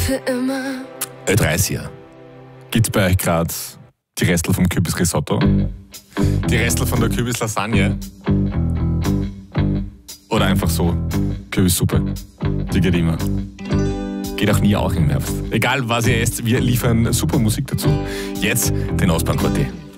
für immer. Ö30er. Gibt's bei euch gerade die Restel vom Kürbisrisotto? Die Restel von der Kürbislasagne? Oder einfach so Kürbissuppe? Die geht immer. Geht auch nie auch im Herbst. Egal was ihr esst, wir liefern super Musik dazu. Jetzt den Ostbahn-Quartett.